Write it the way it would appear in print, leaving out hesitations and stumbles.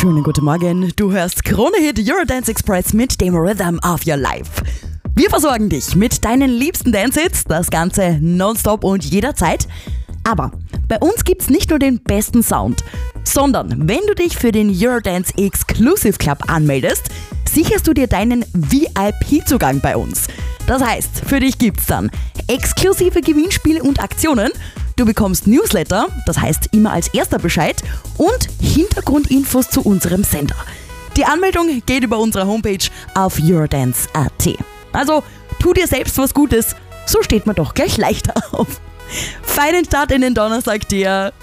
Schönen guten Morgen, du hörst Krone-Hit Eurodance Express mit dem Rhythm of Your Life. Wir versorgen dich mit deinen liebsten Dance-Hits, das Ganze nonstop und jederzeit. Aber bei uns gibt's nicht nur den besten Sound, sondern wenn du dich für den Eurodance Exclusive Club anmeldest, sicherst du dir deinen VIP-Zugang bei uns. Das heißt, für dich gibt's dann exklusive Gewinnspiele und Aktionen, du bekommst Newsletter, das heißt immer als erster Bescheid, und Hintergrundinfos zu unserem Sender. Die Anmeldung geht über unsere Homepage auf eurodance.at. Also tu dir selbst was Gutes, so steht man doch gleich leichter auf. Feinen Start in den Donnerstag dir,